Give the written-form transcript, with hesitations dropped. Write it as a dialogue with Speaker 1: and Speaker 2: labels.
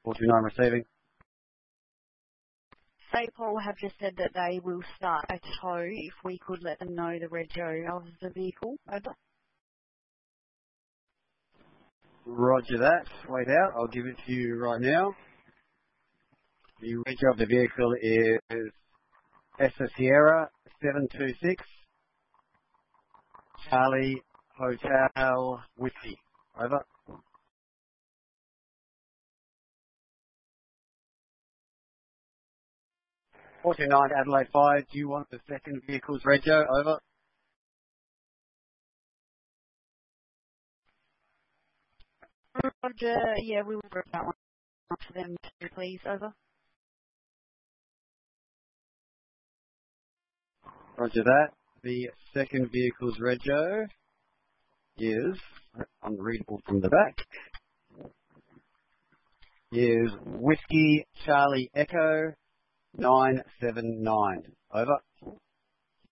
Speaker 1: 429 receiving.
Speaker 2: Sapol have just said that they will start a tow. If we could let them know the rego of the vehicle. Over.
Speaker 1: Roger that. Wait out. I'll give it to you right now. The rego of the vehicle is Essa Sierra 726 Charlie Hotel Whiskey. Over. .49 Adelaide 5. Do you want the second vehicle's rego? Over.
Speaker 2: Roger, yeah, we will bring that one up for them too, please. Over.
Speaker 1: Roger that. The second vehicle's rego is, unreadable from the back, is Whiskey Charlie Echo 979. Over.